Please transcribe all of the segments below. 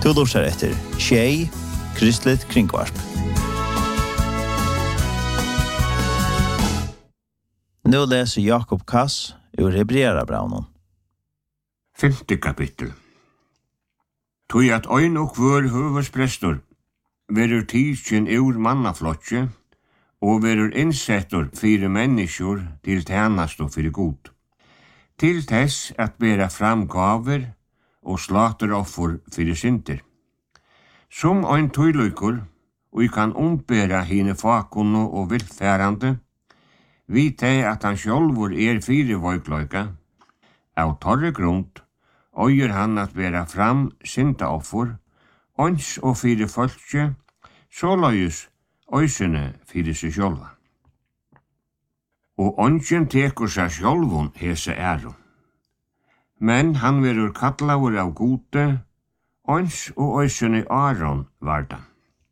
Du lurer etter Tjej, Kristligt Kringvarp. Nu läser Jakob Kass ur Hebreerabrævnum. 5. kapittel. Tog at øyn og kvør høversprestor verur tidsin ur mannaflotje og verur innsettur fyrir menneskjur til tjenast og fyrir god. Til tess at bera fram gaver og slateroffer fyrir synder. Som ein tøylukur, og kan ombera hine fakunno og vilfærande, vite at han sjálfur fyrir voikløyka, av torre grund, øyer han at bera fram syndaoffer, ons og fyrir fölkje, såløyes øysene fyrir seg sjálva. Og ongen tekur seg sjálvun hese æru. Men han verur kallaur av gode, ons og øysene Aron varda.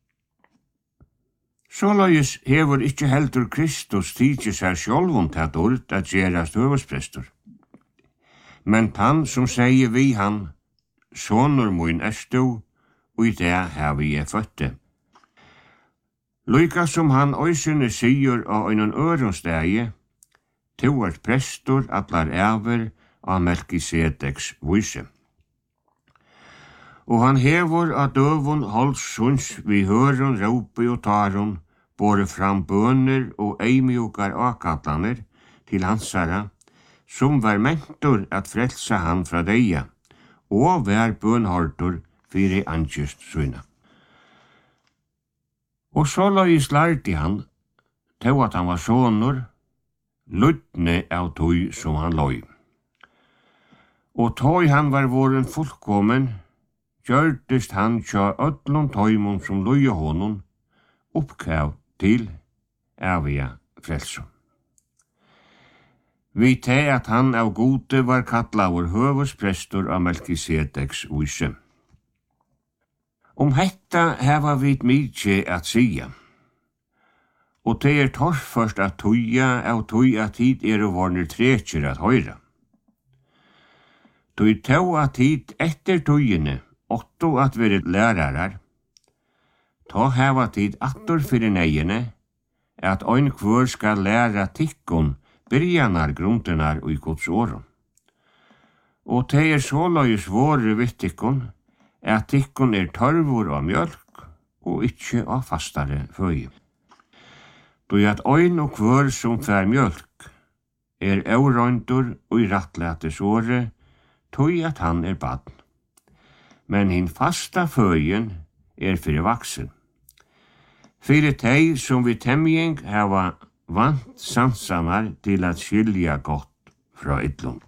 Såløyes hefur ikkje heldur Kristus tidsi seg sjálvun tatt ord at gerast høversprestor. Men han som sier vi han, sonur mun erstu, og i det hevi jeg føtte. Lyka som han øysene sier av einan øron stegi, to prestor allar æver av Melkisedeks vyse. Og han hevur av døvun holdssunds vi høron, råpi og taron, båre fram bøner og eimjukar akallaner til hansara, som var mentor at frelsa han fra deia, og var bønhortur fyrir angest syna. Og så løyis lærti han, til at han var sonur, lutne av tøy som han løy. Og tøy han var våren fullkommen, gjørtist han tja öllum tøymon som løye honom, oppkav til evige frelsom. Vi te at han av gode var kallaur høversprestor av Melkisedeks vyse. Hetta heva vit mykje at sia. Og det torrførst at tuja av tuja tid vorner trekjer at høyra. Tui tau at tid etter tujene, åtto at vere lærarar, ta heva tid attor fyrir neiene, at ein kvør skal læra tikkun byrjanar grundenar og i Guds åren. Og det såløyes våre vittikkun, at tikkun tørvor av mjölk og ikkje av fastare føye. Doi at ein og kvør som fær mjölk eurøyndur og i rattlete såre, tog at han badn. Men hin fasta føyen fyrir vaksen. Fyrir tei som vi temjeng hava vant sansamar til at skilja gott fra yllum.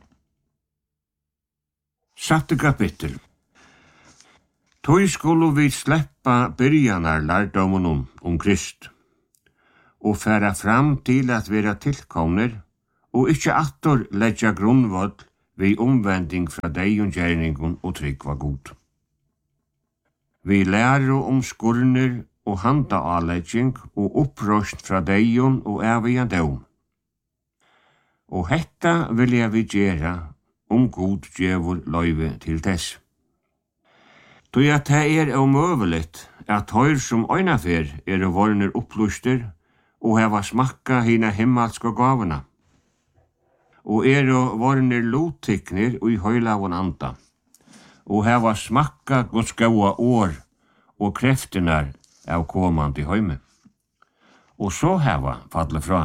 7. kapittel. Tøy skulle vi sleppa byrjanar lærdomunum Krist, og færa fram til at vera tilkomner, og ikkje attor leggja grunnvoll vi omvending fra deion gjerningun og tryggva god. Vi lærer skurner og handa avlegging og opprøst fra deion og eviga døm. Og hetta vil jeg vi gjera god djevor løyve til tess. Tøy at det omøveligt at høyr som øynafer vorner oppluster og heva smakka hina himmelske gavena, og vorner lotikner og i høylavon anda, og heva smakka Guds gaua år og kreftenar av komandi høyme, og så heva falle fra.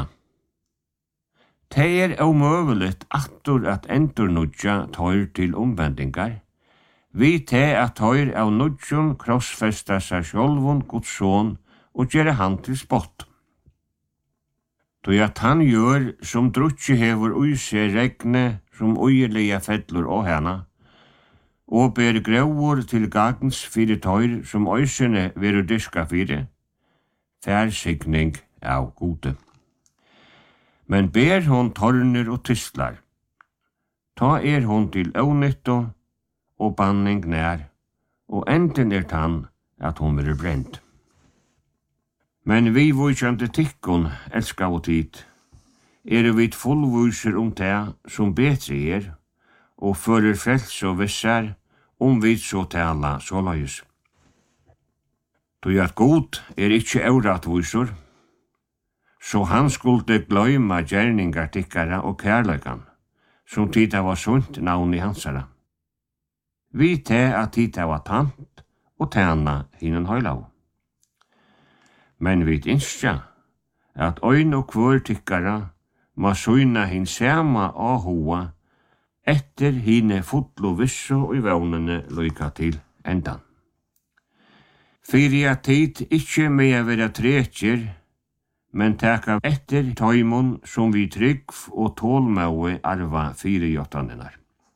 Det omøveligt attor at endurnudja tøyr til omvendingar, vi te at tøyr av nudjun krossfesta seg sjálvun Guds son og gjere han til spott. Tøy at han gjør som drutje hever ui seg regne som uilige fedlur og hana, og ber grauur til gagens fyrir tøyr som øysene veru diska fyrir, fær signing av gode. Men ber hon torner og tyslar, ta hon til ånytto og banning nær, og enden tann at hon veru brent. Men vi vujkjande tikkun, elska og tid, vi fullvuser det som betri og fører frels og vissar, vi så tala såleis. Tog at god ikkje euratvisor, så han skulle gløyma gjerningar tikkara og kærleikan, som tida var sunt navn i hansara. Vi te at tida var tant og tæna hinnen høylav. Men vi innskja at øyn og kvør tikkara må søyna hin sama ahoa etter hine fotlo visso i vevnene lyka til endan. Fyri at tid ikkje med vera trekjer, men taka etter tøymon som vi trygg og tålmøye arva 4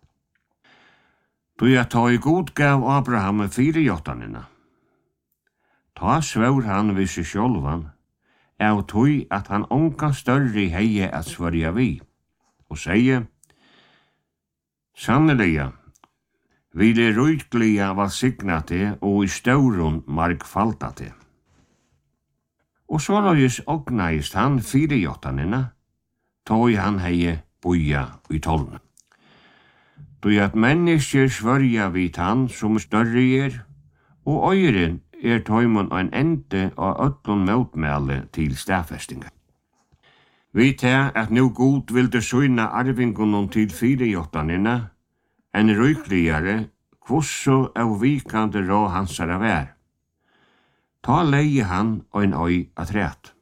Då jeg ta i god gav Abraham 4 Ta svør han vid seg sjálvan, av tøy at han ongan større heie at svørja vi, og seie, sanneliga, vil det rykliga valsigna te og i stauron markfalda te. Og såleis ognaist han 4 tøy han heie boja i 12. Då at mennesker svørja vid han som større og øyren tøymon ein ende av öllun motmæle til stafestinga. Vi tar at nu god vilde søyna arvingunum til 4 en rykligare kvosso av vikande rå hansara vær. Ta leie han og en øy at ræt.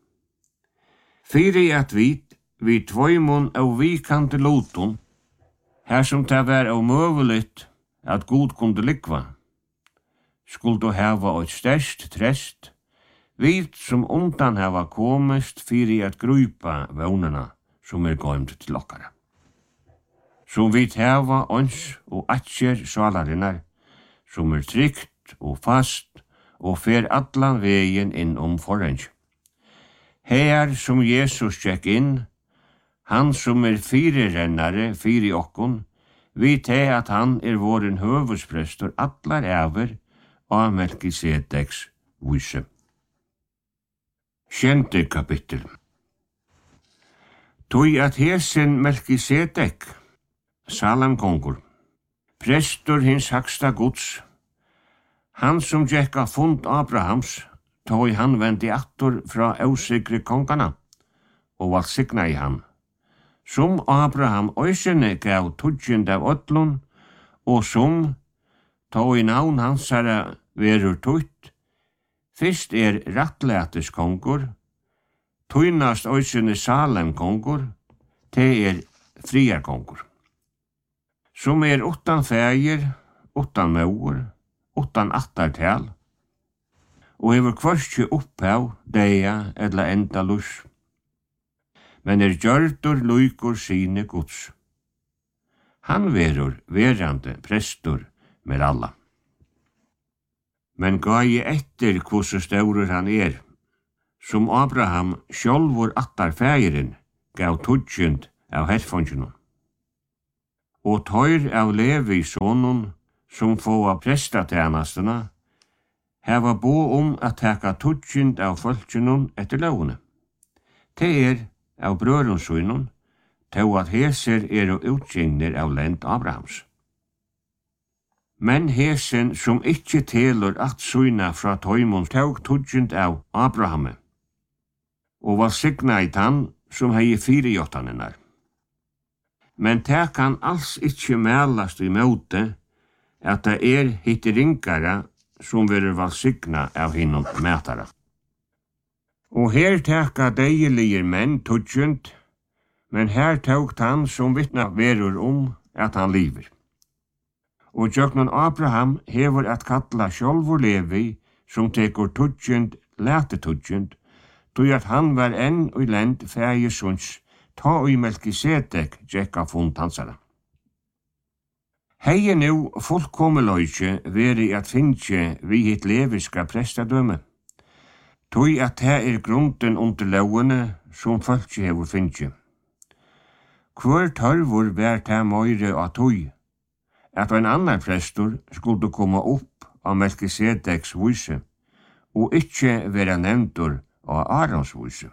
4 at vi tvøymon av vikande lotun, her som det var av møveligt at god kunde likva, skulle du hava et størst trest, vit som undan hava komist fyrir at grupa vånarna som gøymt til okkara. Som vit hava ons og atjer salarinnar, som trygt og fast og fer allan vegin inn forreng. Her som Jesus tjekk inn, han som fyrirrennare fyrir okkon, vit at han våren høvusprestor allar ever av Melkisedeks vise. 7. kapittel. Tøy at hesen Melkisedek, Salem kongur, prestor hins haksta gods, han som gjekka fund Abrahams, tøy han vendi attor fra ausikre kongana, og valsigna i han. Som Abraham øysene gav tudgjend av ötlun, og som tøy navn hansara verur tutt, fyrst rattlætes kongur, tøynast øysene Salem kongur, te friar kongur. Som utan fægir, utan mauer, utan attartal, og hefur kvørstje opphav, deia eller enda lus. Men gjørdur luikur sine gods. Han verur verande prestor med alla. Men gai etter kvose staurur han som Abraham sjálvur attar fægirin gav tudgjund av herfongjunum. Og tøyr av Levi sonun som få av prestatjenastuna heva bo at taka tudgjund av folkjunum etter lovene. Det av brørunsynun, til at heser og utgjengner av lent Abrahams. Men hesen som ikkje telur at syna fra tøymon tåg tudgjund av Abrahame, og var signa i tann som hei 4. Men det kan alls ikkje mælast i møte at det hitt ringara som verur valsigna av hinnom mætara. Og her teka deilige menn tudgjund, men her tågt han som vittna verur at han liver. Og Jöknon Abraham hefur at kalla sjálfur Levi som tekur tudgjund, lete tudgjund, tog at han var enn og lend fægisuns, ta i Melkisedek tjekka fund hansara. Hei nu fullkomeløyke veri at finnje vi hitt leviska prestadømme, tog at det grunden under lovene som fölkje hefur finnje. Hvor tørvor vær det møyre av tog, at en annan prestor skulle komme opp av Melkisedeks vise, og ikkje vera nevntur av Arons vise.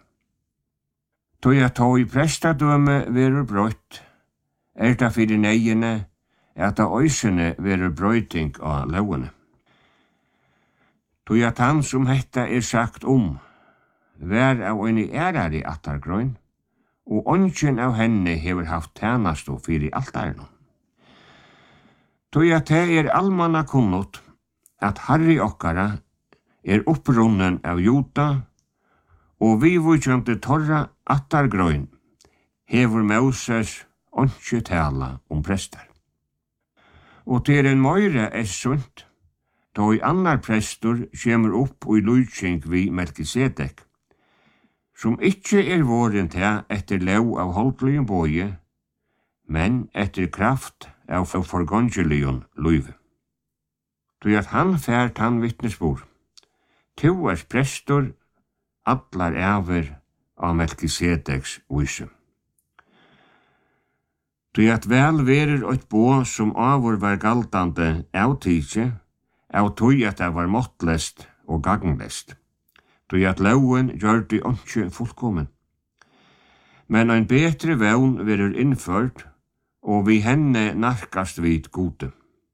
Tog at tog i prestadømme verur brøtt, det fyrir neiene, at av øysene verur brøyting av lovene. Tog at han som hetta sagt vær av en ærari attargrøyn, og ongen av henne hever haft tænasto fyrir altarnum. Tog at det almanna kunnot at Harri okkara opprunnen av Juda, og vi vujkjante torra attargrøyn hever Moses onge tala prestar. Og til en møyre sunt, da i annar prestor kjemur opp og i lujtjeng vi Melkisedek, som ikkje våren til etter lov av holdlige boje, men etter kraft av forgångelion luive. Tog at han fært han vittnesbor, to prestor allar æver av Melkisedeks vise. Tog at vel verer eit bå som avur var galtande av tidse, av tog at det var måttlest og gagnlest. Tog at loven gjør det ikke fullkommen. Men ein betre vevn verer innført, og vi henne narkast vid gode.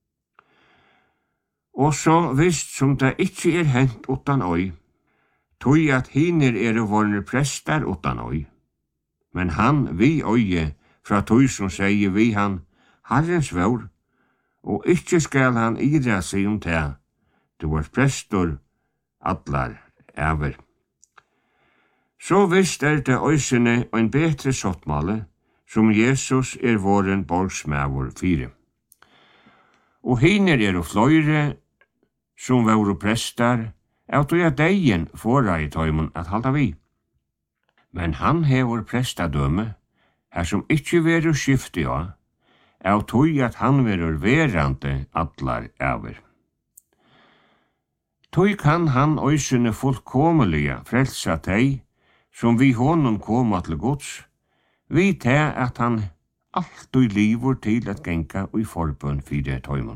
Og så visst som det ikkje hent utan oi, tog at hiner vorne prestar utan oi. Men han vi oie fra tog som sier vi han Herrens vår, og ikkje skal han ira seg te, du var prestor allar æver. Så visst det øysene og en betre sottmale, som Jesus våren borgsmævor fire. Og hiner fløyre, som var prestar, av tog at deien fåra i tøymon at halda vi. Men han hevor prestadømme, her som ikkje veru skifti av tog at han verur verande allar æver. Tog kan han øysene fullkomelige frelsa teg, som vi honom koma til Guds, vi til at han alt og livor til at genka og i forbønn fire tøymon.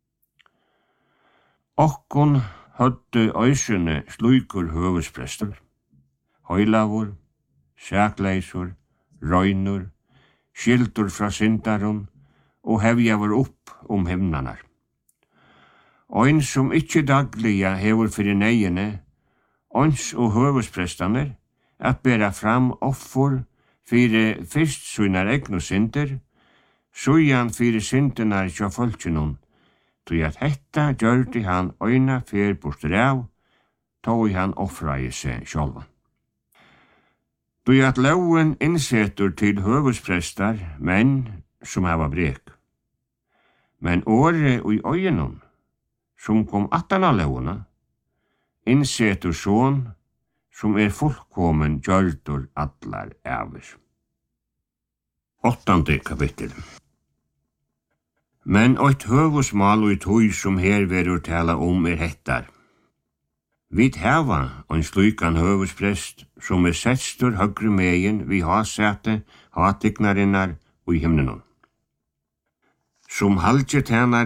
Okkon hødde øysene sluikur høvesprestor, høylavor, sækleisur, røynur, skildur fra syndaron, og hevjavur opp himnanar. Ein som ikkje dagliga hevur fyrir neiene, ons og høvesprestaner, at bera fram offer fyrir fyrst sunar egnu synder, sujan fyrir syndenar tja folkinun, tog at hetta gjørdi han øyna fyr bortrev, tog han offraði seg sjálvan. Tog at loven innsetur til høvesprestar, menn som hava brek. Men åre og i øynun, som kom attana lovuna, innsetur sån, som fullkomen gjørdur allar æver. 8. kapittel. Men eit høvusmal og tøy som her verur tala hettar. Vit hava ein slukan høvusprest som setstur høgre megen vi hasete, hatignarinnar og i himnenon. Som halgje tænar